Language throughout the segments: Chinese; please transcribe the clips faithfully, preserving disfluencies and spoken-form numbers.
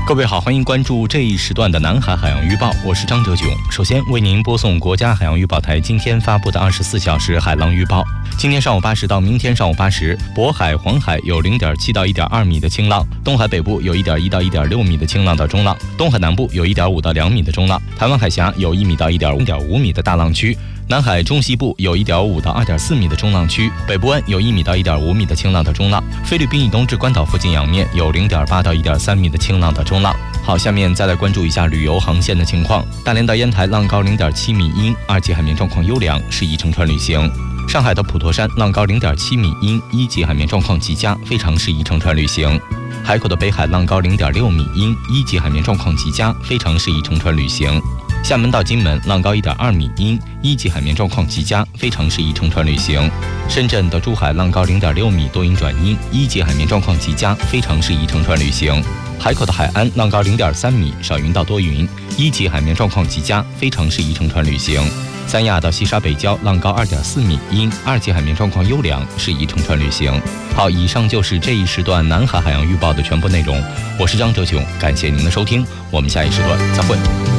各位好，欢迎关注这一时段的南海海洋预报，我是张哲炯。首先为您播送国家海洋预报台今天发布的二十四小时海浪预报。今天上午八时到明天上午八时，渤海、黄海有 零点七到一点二米的清浪，东海北部有一点一到一点六米的清浪到中浪，东海南部有一点五到两米的中浪，台湾海峡有一米到一点五米的大浪区。南海中西部有一点五到二点四米的中浪区，北部湾有一米到一点五米的清浪到中浪，菲律宾以东至关岛附近洋面有 零点八到一点三米的清浪到中浪。好，下面再来关注一下旅游航线的情况。大连到烟台浪高 零点七米阴，二级海面状况优良，适宜乘船旅行。上海到普陀山浪高 零点七米阴，一级海面状况极佳，非常适宜乘船旅行。海口的北海浪高 零点六米阴，一级海面状况极佳，非常适宜乘船旅行。厦门到金门浪高 一点二米阴，一级海面状况极佳，非常适宜乘船旅行。深圳到珠海浪高 零点六米，多云转阴，一级海面状况极佳，非常适宜乘船旅行。海口的海安浪高 零点三米，少云到多云，一级海面状况极佳，非常适宜乘船旅行。三亚到西沙北礁浪高 二点四米阴，二级海面状况优良，适宜乘船旅行。好，以上就是这一时段南海海洋预报的全部内容。我是张哲炯，感谢您的收听，我们下一时段再会。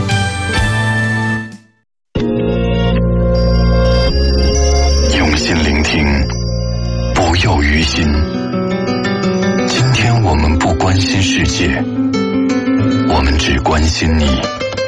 用心聆听，不囿于心。今天我们不关心世界，我们只关心你。